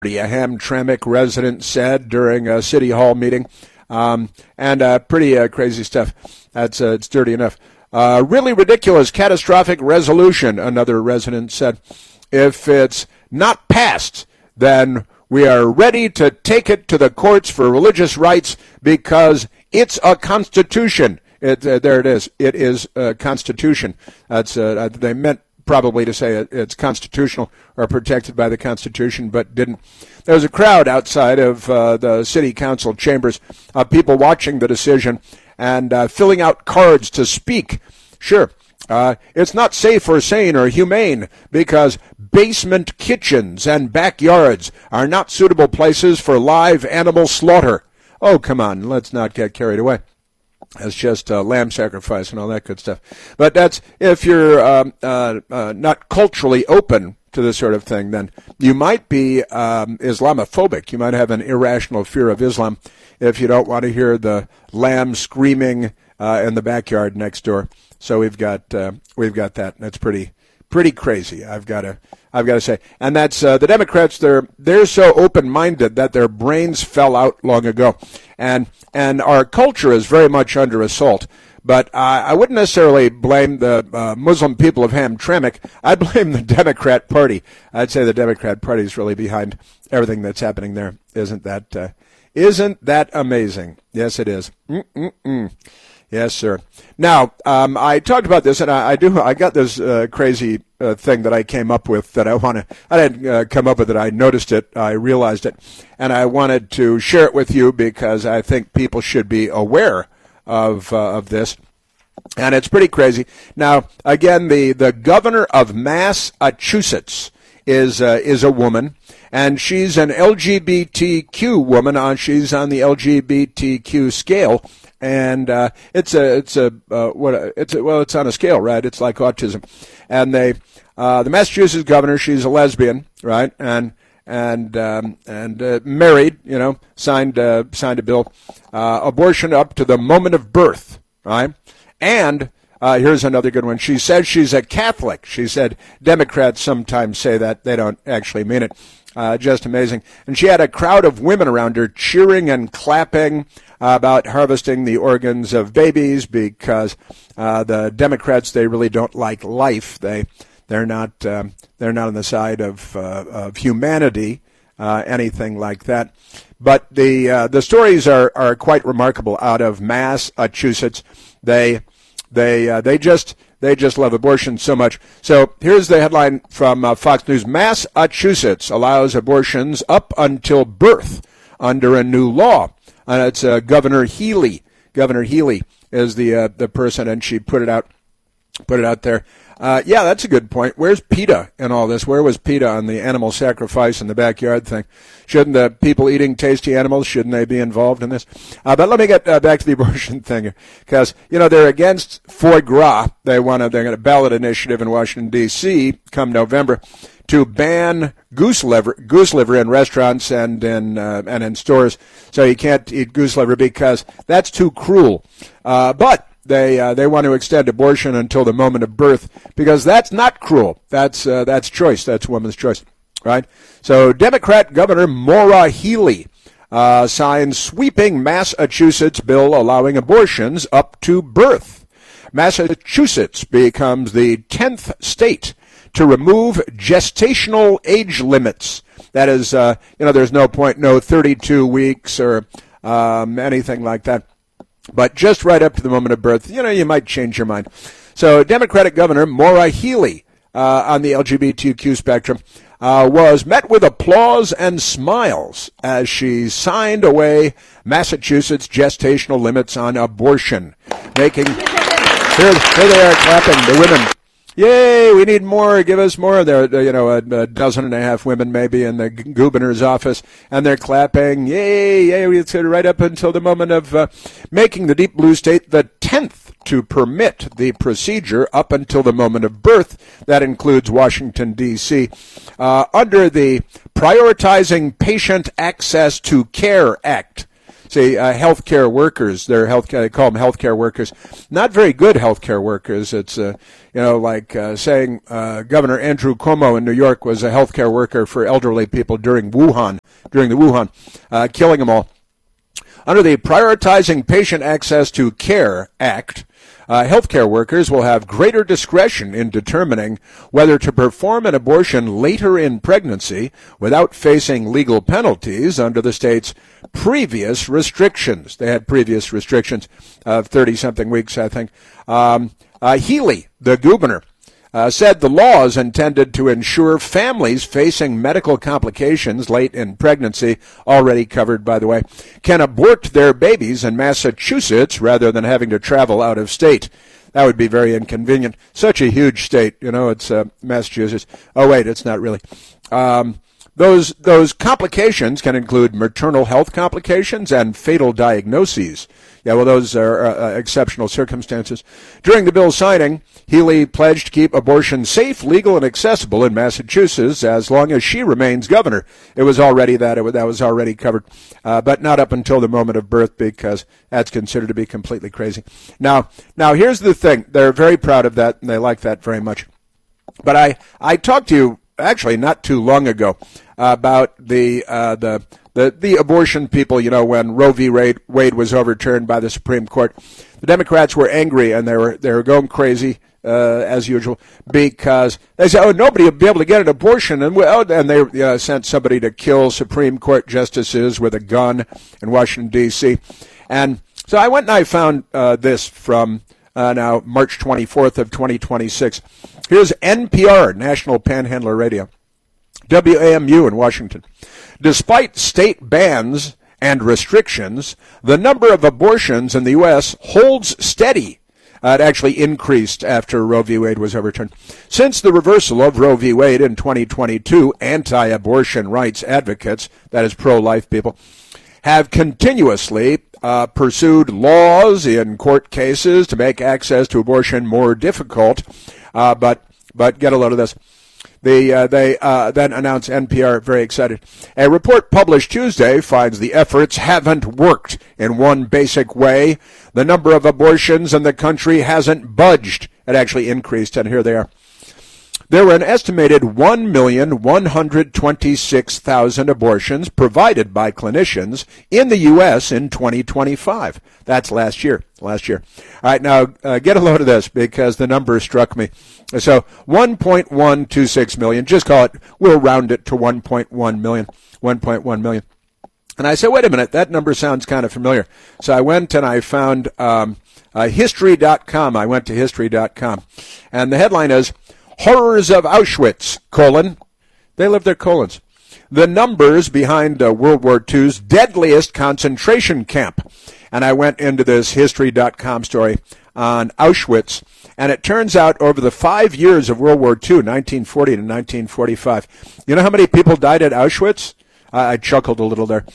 a Hamtramck resident said during a city hall meeting. Pretty crazy stuff. It's dirty enough. Really ridiculous, catastrophic resolution, another resident said. If it's not passed, then we are ready to take it to the courts for religious rights because it's a constitution. There it is. It is a constitution. They meant probably to say it's constitutional or protected by the Constitution, but didn't. There was a crowd outside of the city council chambers of people watching the decision and filling out cards to speak. Sure, it's not safe or sane or humane because basement kitchens and backyards are not suitable places for live animal slaughter. Oh, come on, let's not get carried away. It's just lamb sacrifice and all that good stuff. But that's if you're not culturally open to this sort of thing, then you might be Islamophobic. You might have an irrational fear of Islam if you don't want to hear the lamb screaming in the backyard next door. So we've got that. That's pretty crazy. I've got to say, and that's the Democrats. They're so open-minded that their brains fell out long ago, and our culture is very much under assault. But I wouldn't necessarily blame the Muslim people of Hamtramck. I'd blame the Democrat Party. I'd say the Democrat Party is really behind everything that's happening there. Isn't that amazing? Yes, it is. Yes, sir. Now, I talked about this, and I got this crazy thing that I came up with that I didn't come up with it. I noticed it. I realized it. And I wanted to share it with you because I think people should be aware of this. And it's pretty crazy. Now, again, the governor of Massachusetts is a woman, and she's an LGBTQ woman. She's on the LGBTQ scale. And it's on a scale, right? It's like autism. And the Massachusetts governor, she's a lesbian, right? And married, signed a bill, abortion up to the moment of birth, right? And here's another good one. She says she's a Catholic. She said Democrats sometimes say that. They don't actually mean it. Just amazing. And she had a crowd of women around her cheering and clapping about harvesting the organs of babies because the Democrats, they really don't like life. They're not on the side of humanity, anything like that. But the stories are quite remarkable out of Massachusetts. They just love abortion so much. So here's the headline from Fox News. Massachusetts allows abortions up until birth under a new law. And it's Governor Healy. Governor Healy is the person, and she put it out there. Yeah, that's a good point. Where's PETA in all this? Where was PETA on the animal sacrifice in the backyard thing? Shouldn't the people eating tasty animals, shouldn't they be involved in this? But let me get back to the abortion thing, because, they're against foie gras. They're going to ballot initiative in Washington, D.C. come November to ban goose liver in restaurants and in stores. So you can't eat goose liver because that's too cruel. But they want to extend abortion until the moment of birth because that's not cruel. That's choice. That's woman's choice, right? So Democrat Governor Maura Healey signs sweeping Massachusetts bill allowing abortions up to birth. Massachusetts becomes the 10th state to remove gestational age limits. That is, there's no 32 weeks or anything like that. But just right up to the moment of birth, you might change your mind. So Democratic Governor Maura Healey on the LGBTQ spectrum was met with applause and smiles as she signed away Massachusetts gestational limits on abortion. Here they are clapping, the women. Yay, we need more, give us more. There are, a dozen and a half women maybe in the governor's office, and they're clapping, yay, it's right up until the moment of making the deep blue state the 10th to permit the procedure up until the moment of birth. That includes Washington, D.C., under the Prioritizing Patient Access to Care Act. See, healthcare workers, they call them healthcare workers. Not very good healthcare workers. It's, like saying Governor Andrew Cuomo in New York was a healthcare worker for elderly people during the Wuhan, killing them all. Under the Prioritizing Patient Access to Care Act, healthcare workers will have greater discretion in determining whether to perform an abortion later in pregnancy without facing legal penalties under the state's previous restrictions. They had previous restrictions of 30-something weeks, I think. Healy, the governor, said the law is intended to ensure families facing medical complications late in pregnancy, already covered, by the way, can abort their babies in Massachusetts rather than having to travel out of state. That would be very inconvenient. Such a huge state, it's Massachusetts. Oh, wait, it's not really. Those complications can include maternal health complications and fatal diagnoses. Yeah, well, those are exceptional circumstances. During the bill's signing, Healy pledged to keep abortion safe, legal, and accessible in Massachusetts as long as she remains governor. It was already that was already covered, but not up until the moment of birth, because that's considered to be completely crazy. Now, here's the thing: they're very proud of that, and they like that very much. But I talked to you actually not too long ago about the abortion people. When Roe v. Wade was overturned by the Supreme Court, the Democrats were angry and they were going crazy as usual, because they said, "Oh, nobody will be able to get an abortion," and they sent somebody to kill Supreme Court justices with a gun in Washington D.C. And so I went and I found this from now March 24th of 2026. Here's NPR, National Panhandler Radio, WAMU in Washington. Despite state bans and restrictions, the number of abortions in the U.S. holds steady. It actually increased after Roe v. Wade was overturned. Since the reversal of Roe v. Wade in 2022, anti-abortion rights advocates, that is pro-life people, have continuously pursued laws in court cases to make access to abortion more difficult. But get a load of this. They then announced, NPR, very excited. A report published Tuesday finds the efforts haven't worked in one basic way. The number of abortions in the country hasn't budged. It actually increased, and here they are. There were an estimated 1,126,000 abortions provided by clinicians in the U.S. in 2025. That's last year. All right, now get a load of this, because the number struck me. So 1.126 million, just call it, we'll round it to 1.1 million. 1.1 million. And I said, wait a minute, that number sounds kind of familiar. So I went and I found history.com. I went to history.com. And the headline is, Horrors of Auschwitz, they lived their colons. The numbers behind World War II's deadliest concentration camp. And I went into this history.com story on Auschwitz, and it turns out over the 5 years of World War II, 1940 to 1945, you know how many people died at Auschwitz? I chuckled a little there.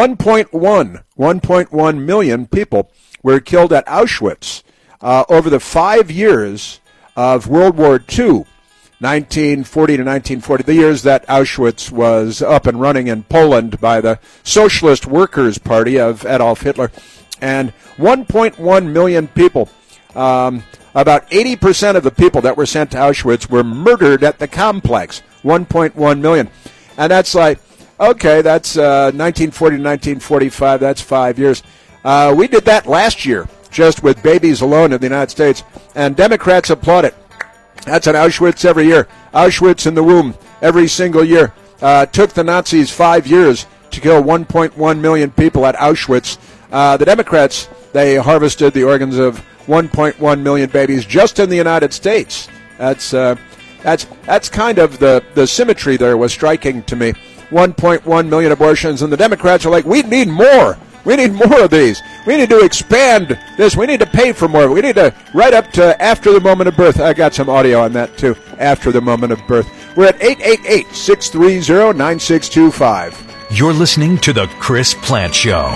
1.1 million people were killed at Auschwitz over the 5 years of World War II, 1940 to 1940, the years that Auschwitz was up and running in Poland by the Socialist Workers' Party of Adolf Hitler. And 1.1 million people, about 80% of the people that were sent to Auschwitz were murdered at the complex, 1.1 million. And that's like, okay, that's 1940 to 1945, that's 5 years. We did that last year, just with babies alone in the United States, and Democrats applaud it. That's an Auschwitz every year. Auschwitz in the womb every single year. Took the Nazis 5 years to kill 1.1 million people at Auschwitz. The Democrats, they harvested the organs of 1.1 million babies just in the United States. That's kind of the symmetry there was striking to me. 1.1 million abortions, and the Democrats are like, we need more. We need more of these. We need to expand this. We need to pay for more. We need to right up to after the moment of birth. I got some audio on that, too, after the moment of birth. We're at 888-630-9625. You're listening to The Chris Plante Show.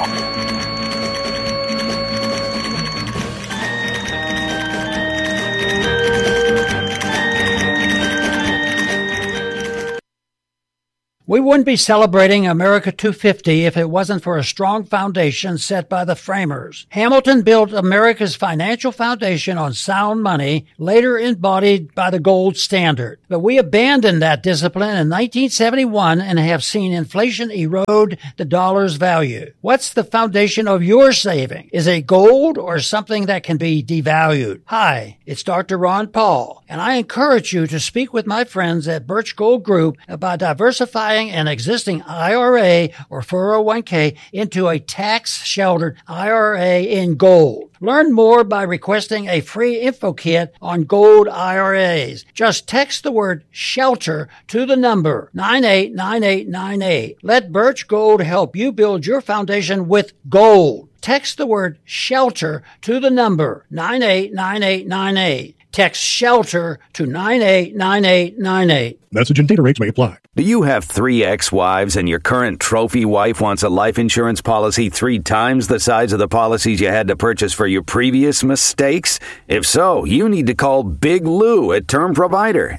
We wouldn't be celebrating America 250 if it wasn't for a strong foundation set by the framers. Hamilton built America's financial foundation on sound money, later embodied by the gold standard. But we abandoned that discipline in 1971 and have seen inflation erode the dollar's value. What's the foundation of your saving? Is it gold or something that can be devalued? Hi, it's Dr. Ron Paul, and I encourage you to speak with my friends at Birch Gold Group about diversifying an existing IRA or 401k into a tax-sheltered IRA in gold. Learn more by requesting a free info kit on gold IRAs. Just text the word SHELTER to the number 989898. Let Birch Gold help you build your foundation with gold. Text the word SHELTER to the number 989898. Text SHELTER to 989898. Message and data rates may apply. Do you have 3 ex-wives and your current trophy wife wants a life insurance policy 3 times the size of the policies you had to purchase for your previous mistakes? If so, you need to call Big Lou at Term Provider,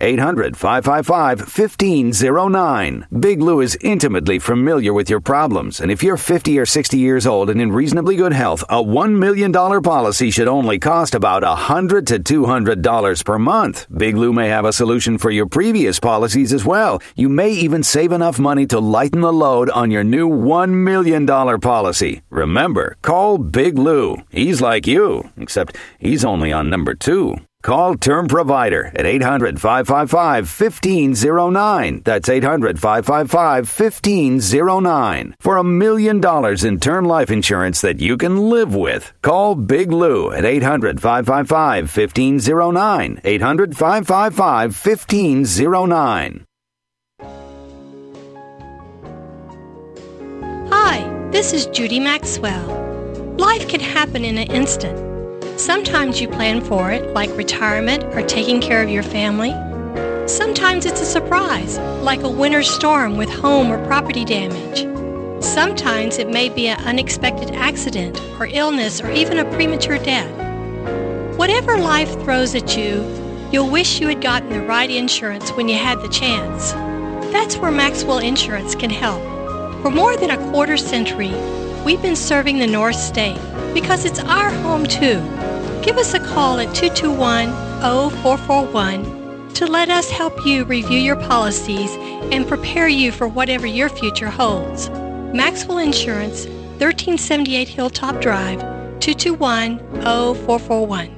800-555-1509. Big Lou is intimately familiar with your problems, and if you're 50 or 60 years old and in reasonably good health, a $1 million policy should only cost about $100 to $200 per month. Big Lou may have a solution for your previous policies as well. You may even save enough money to lighten the load on your new $1 million policy. Remember, call Big Lou. He's like you, except he's only on number 2. Call Term Provider at 800-555-1509. That's 800-555-1509. For $1 million in term life insurance that you can live with. Call Big Lou at 800-555-1509. 800-555-1509. Hi, this is Judy Maxwell. Life can happen in an instant. Sometimes you plan for it, like retirement or taking care of your family. Sometimes it's a surprise, like a winter storm with home or property damage. Sometimes it may be an unexpected accident or illness or even a premature death. Whatever life throws at you, you'll wish you had gotten the right insurance when you had the chance. That's where Maxwell Insurance can help. For more than a quarter century, we've been serving the North State because it's our home too. Give us a call at 221-0441 to let us help you review your policies and prepare you for whatever your future holds. Maxwell Insurance, 1378 Hilltop Drive, 221-0441.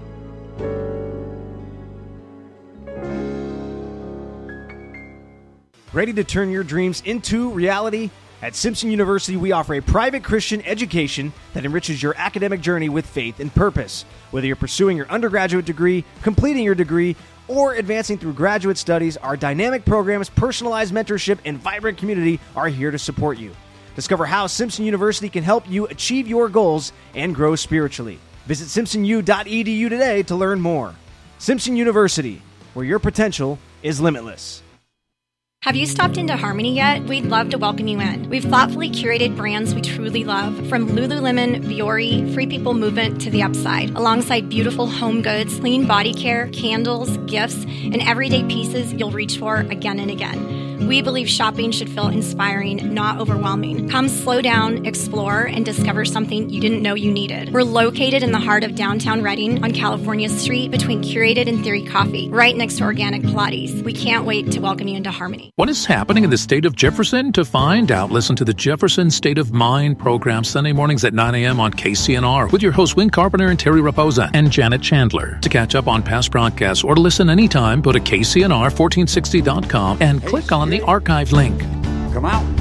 Ready to turn your dreams into reality? At Simpson University, we offer a private Christian education that enriches your academic journey with faith and purpose. Whether you're pursuing your undergraduate degree, completing your degree, or advancing through graduate studies, our dynamic programs, personalized mentorship, and vibrant community are here to support you. Discover how Simpson University can help you achieve your goals and grow spiritually. Visit simpsonu.edu today to learn more. Simpson University, where your potential is limitless. Have you stopped into Harmony yet? We'd love to welcome you in. We've thoughtfully curated brands we truly love, from Lululemon, Viore, Free People Movement to The Upside, alongside beautiful home goods, clean body care, candles, gifts, and everyday pieces you'll reach for again and again. We believe shopping should feel inspiring, not overwhelming. Come slow down, explore, and discover something you didn't know you needed. We're located in the heart of downtown Reading on California Street between Curated and Theory Coffee, right next to Organic Pilates. We can't wait to welcome you into Harmony. What is happening in the state of Jefferson? To find out, listen to the Jefferson State of Mind program Sunday mornings at 9 a.m. on KCNR with your hosts Win Carpenter and Terry Raposa and Janet Chandler. To catch up on past broadcasts or to listen anytime, go to KCNR1460.com and click on the archive link. Come out.